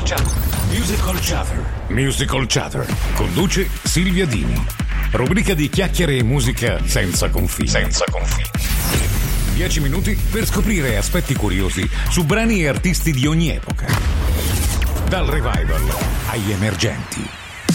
Musical Chatter. Conduce Silvia Dini. Rubrica di chiacchiere e musica senza confini. 10 minuti per scoprire aspetti curiosi su brani e artisti di ogni epoca. Dal revival agli emergenti.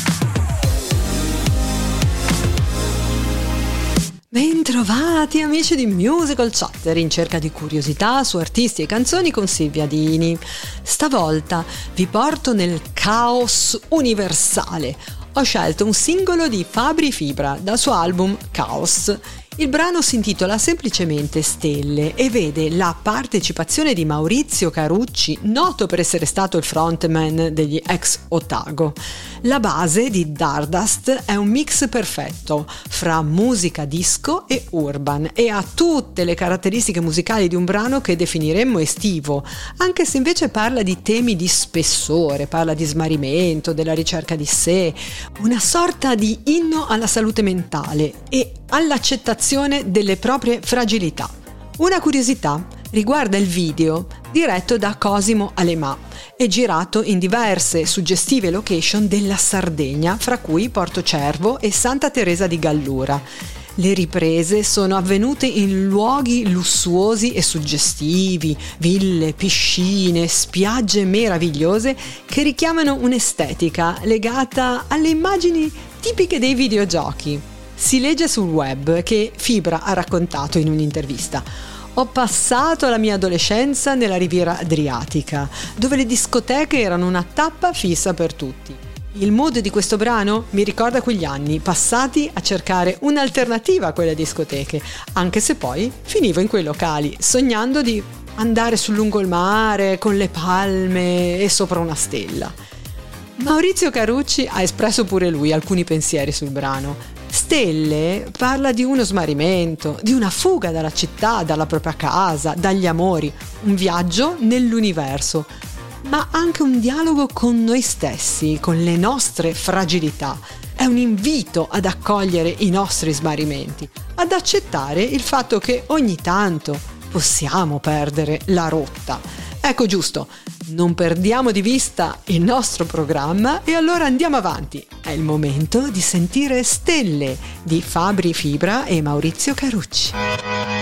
Bentrovati amici di Musical Chatter, in cerca di curiosità su artisti e canzoni con Silvia Dini. Stavolta vi porto nel caos universale. Ho scelto un singolo di Fabri Fibra dal suo album Caos. Il brano si intitola semplicemente Stelle e vede la partecipazione di Maurizio Carucci, noto per essere stato il frontman degli ex Otago. La base di Dardust è un mix perfetto fra musica disco e urban e ha tutte le caratteristiche musicali di un brano che definiremmo estivo, anche se invece parla di temi di spessore, parla di smarrimento, della ricerca di sé, una sorta di inno alla salute mentale e all'accettazione delle proprie fragilità. Una curiosità riguarda il video diretto da Cosimo Alemà e girato in diverse suggestive location della Sardegna, fra cui Porto Cervo e Santa Teresa di Gallura. Le riprese sono avvenute in luoghi lussuosi e suggestivi, ville, piscine, spiagge meravigliose che richiamano un'estetica legata alle immagini tipiche dei videogiochi. Si legge sul web che Fibra ha raccontato in un'intervista: ho passato la mia adolescenza nella riviera adriatica, dove le discoteche erano una tappa fissa per tutti. Il mood di questo brano mi ricorda quegli anni passati a cercare un'alternativa a quelle discoteche, anche se poi finivo in quei locali, sognando di andare sul lungomare con le palme e sopra una stella. Maurizio Carucci ha espresso pure lui alcuni pensieri sul brano. Stelle parla di uno smarrimento, di una fuga dalla città, dalla propria casa, dagli amori, un viaggio nell'universo, ma anche un dialogo con noi stessi, con le nostre fragilità. È un invito ad accogliere i nostri smarrimenti, ad accettare il fatto che ogni tanto possiamo perdere la rotta. Ecco, giusto, non perdiamo di vista il nostro programma e allora andiamo avanti. È il momento di sentire Stelle di Fabri Fibra e Maurizio Carucci.